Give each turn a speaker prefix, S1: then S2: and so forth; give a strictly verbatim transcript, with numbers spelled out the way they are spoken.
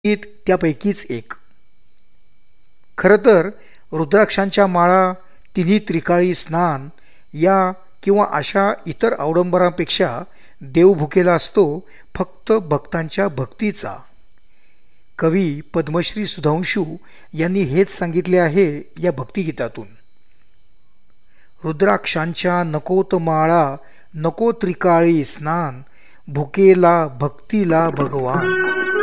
S1: गीत त्यापैकीच एक. खरं तर रुद्राक्षांच्या माळा, तिन्ही त्रिकाळी स्नान या किंवा अशा इतर अवडंबरांपेक्षा देव भुकेला असतो फक्त भक्तांच्या भक्तीचा. कवी पद्मश्री सुधांशू यांनी हेच सांगितले आहे या भक्तिगीतातून. रुद्राक्षांच्या नकोत माळा, नको त्रिकाळी स्नान, भुकेला भक्तीला भगवान.